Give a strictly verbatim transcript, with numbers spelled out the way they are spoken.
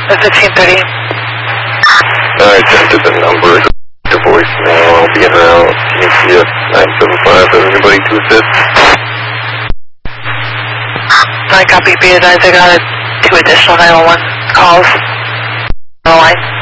The fifteen thirty. I attempted the number to voicemail. I'll be en route. Can you see if nine seven five has anybody to assist? I copy, be advised I got two additional nine one one calls on the line.